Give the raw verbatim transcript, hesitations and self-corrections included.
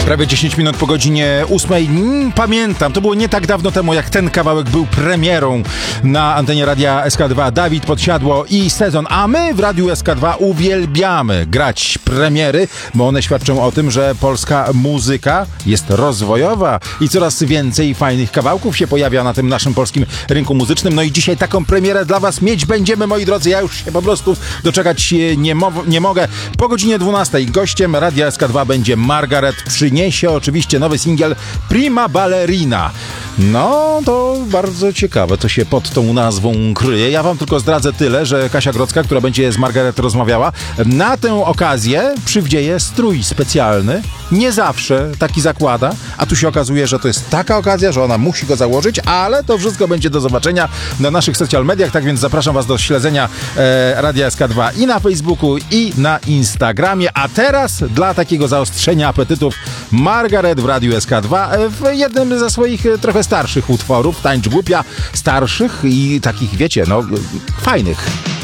Prawie dziesięć minut po godzinie ósmej. Mm, pamiętam, to było nie tak dawno temu, jak ten kawałek był premierą na antenie Radia S K dwa. Dawid Podsiadło i Sezon. A my w Radiu S K dwa uwielbiamy grać premiery, bo one świadczą o tym, że polska muzyka jest rozwojowa i coraz więcej fajnych kawałków się pojawia na tym naszym polskim rynku muzycznym. No i dzisiaj taką premierę dla was mieć będziemy, moi drodzy. Ja już się po prostu doczekać nie, mo- nie mogę. Po godzinie dwunastej gościem Radia S K dwa będzie Margaret. Przyniesie oczywiście nowy singiel Prima Ballerina. No, to bardzo ciekawe, co się pod tą nazwą kryje. Ja wam tylko zdradzę tyle, że Kasia Grodzka, która będzie z Margaret rozmawiała, na tę okazję przywdzieje strój specjalny. Nie zawsze taki zakłada, a tu się okazuje, że to jest taka okazja, że ona musi go założyć, ale to wszystko będzie do zobaczenia na naszych social mediach, tak więc zapraszam was do śledzenia e, Radia S K dwa i na Facebooku, i na Instagramie. A teraz dla takiego zaostrzenia apetytów Margaret w Radiu S K dwa w jednym ze swoich e, trochę starszych utworów, Tańcz Głupia, starszych i takich, wiecie, no, fajnych.